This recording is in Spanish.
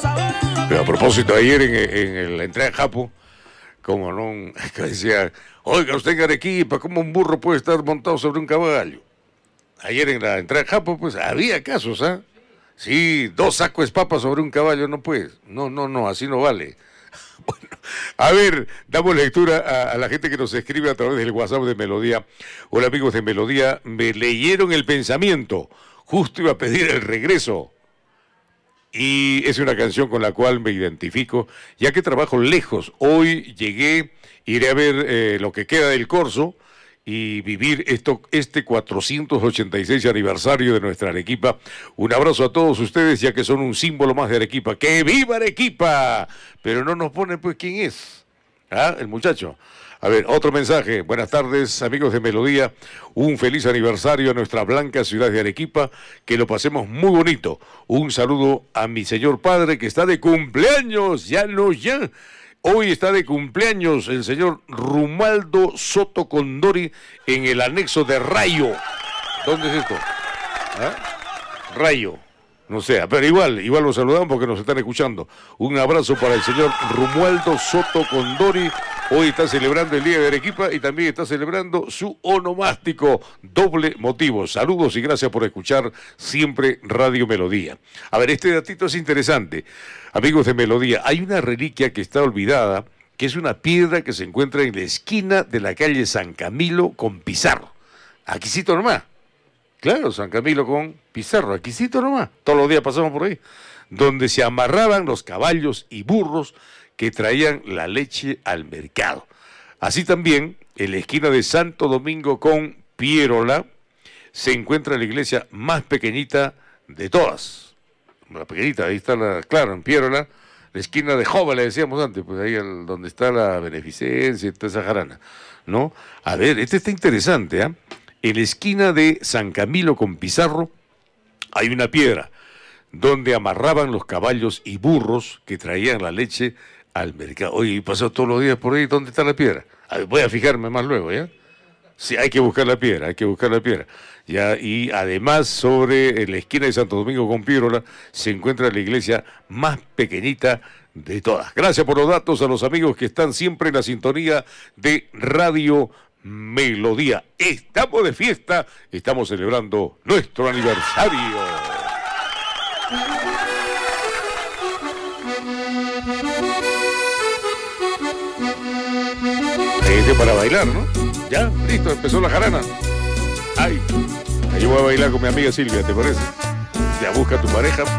Pero a propósito, ayer en la entrada de Japo, como no, que decía, oiga, usted en Arequipa, ¿cómo un burro puede estar montado sobre un caballo? Ayer en la entrada de Japo, pues había casos, ¿ah? Sí, 2 sacos de papas sobre un caballo, no puedes. No, así no vale. Bueno, a ver, damos lectura a la gente que nos escribe a través del WhatsApp de Melodía. Hola amigos de Melodía, me leyeron el pensamiento, justo iba a pedir el regreso. Y es una canción con la cual me identifico, ya que trabajo lejos. Hoy llegué, iré a ver lo que queda del corso y vivir este 486 aniversario de nuestra Arequipa. Un abrazo a todos ustedes, ya que son un símbolo más de Arequipa. ¡Que viva Arequipa! Pero no nos pone pues quién es. ¿Ah? El muchacho. A ver, otro mensaje. Buenas tardes, amigos de Melodía. Un feliz aniversario a nuestra blanca ciudad de Arequipa. Que lo pasemos muy bonito. Un saludo a mi señor padre que está de cumpleaños. Ya. Hoy está de cumpleaños el señor Rumaldo Soto Condori en el anexo de Rayo. ¿Dónde es esto? ¿Ah? Rayo. No sé, pero igual lo saludamos porque nos están escuchando. Un abrazo para el señor Romualdo Soto Condori. Hoy está celebrando el Día de Arequipa y también está celebrando su onomástico. Doble motivo. Saludos y gracias por escuchar siempre Radio Melodía. A ver, este datito es interesante. Amigos de Melodía, hay una reliquia que está olvidada, que es una piedra que se encuentra en la esquina de la calle San Camilo con Pizarro. Aquícito nomás. Claro, San Camilo con Pizarro, aquícito nomás, todos los días pasamos por ahí, donde se amarraban los caballos y burros que traían la leche al mercado. Así también, en la esquina de Santo Domingo con Pierola, se encuentra la iglesia más pequeñita de todas. La pequeñita, ahí está claro, en Pierola, la esquina de Jova, le decíamos antes, pues ahí donde está la beneficencia y toda esa jarana, ¿no? A ver, este está interesante, ¿ah? En la esquina de San Camilo con Pizarro hay una piedra donde amarraban los caballos y burros que traían la leche al mercado. Oye, pasó todos los días por ahí, ¿dónde está la piedra? A ver, voy a fijarme más luego, ¿ya? Sí, hay que buscar la piedra, Ya, y además, sobre la esquina de Santo Domingo con Piérola, se encuentra la iglesia más pequeñita de todas. Gracias por los datos a los amigos que están siempre en la sintonía de Radio Melodía. Estamos de fiesta, estamos celebrando nuestro aniversario. Para bailar, ¿no? Ya, listo, empezó la jarana. Ay, yo voy a bailar con mi amiga Silvia, ¿te parece? Ya busca tu pareja.